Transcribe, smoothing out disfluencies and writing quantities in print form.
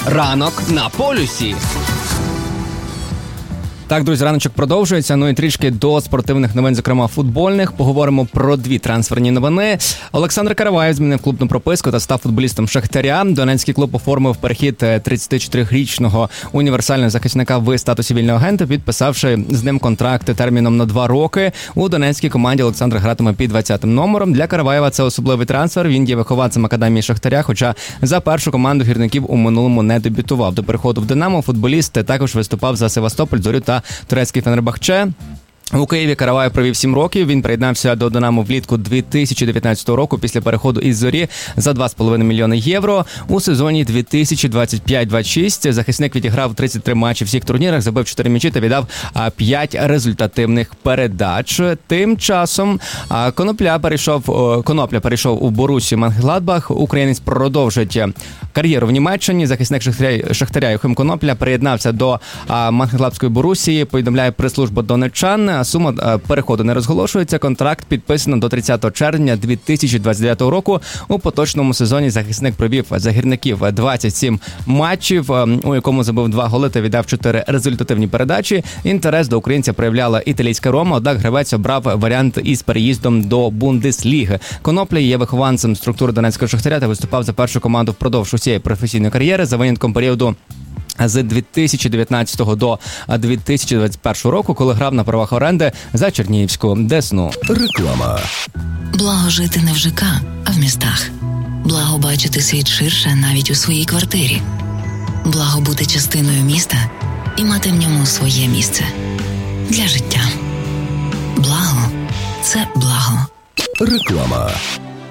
Ранок на полюсі. Так, друзі, раночок продовжується. Ну і трішки до спортивних новин, зокрема футбольних. Поговоримо про дві трансферні новини. Олександр Караваєв змінив клубну прописку та став футболістом Шахтаря. Донецький клуб оформив перехід 34-річного універсального захисника в статусі вільного агента, підписавши з ним контракт терміном на 2 роки. У донецькій команді Олександр гратиме під 20-м номером. Для Караваєва це особливий трансфер. Він є вихованцем академії Шахтаря, хоча за першу команду гірників у минулому не дебютував. До переходу в Динамо футболіст також виступав за Севастополь, Зорю та турецький Фенербахче. У Києві Караваєв провів 7 років. Він приєднався до Динамо влітку 2019 року після переходу із Зорі за 2,5 мільйони євро. У сезоні 2025-26 захисник відіграв 33 матчі в всіх турнірах, забив 4 м'ячі та віддав 5 результативних передач. Тим часом Конопля перейшов у Боруссію Мönchengladbach. Українець продовжить кар'єру в Німеччині. Захисник Шахтаря Юхим Конопля приєднався до Мönchengladbachської Боруссії, повідомляє прес-служба донеччан. Сума переходу не розголошується. Контракт підписано до 30 червня 2029 року. У поточному сезоні захисник провів за гірників 27 матчів, у якому забив 2 голи та віддав 4 результативні передачі. Інтерес до українця проявляла італійська Рома, однак гравець обрав варіант із переїздом до Бундесліги. Конопля є вихованцем структури Донецького Шахтаря та виступав за першу команду впродовж усієї професійної кар'єри, за винятком періоду з 2019 до 2021 року, коли грав на правах оренди за Чернігівську Десну. Реклама. Благо жити не в ЖК, а в містах. Благо бачити світ ширше навіть у своїй квартирі. Благо бути частиною міста і мати в ньому своє місце. Для життя. Благо – це благо. Реклама.